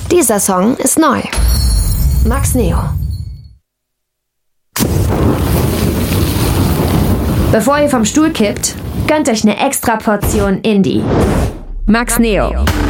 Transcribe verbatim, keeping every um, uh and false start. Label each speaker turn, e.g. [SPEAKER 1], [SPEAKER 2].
[SPEAKER 1] Dieser Song ist neu. Max Neo.
[SPEAKER 2] Bevor ihr vom Stuhl kippt, gönnt euch eine extra Portion Indie. Max Neo.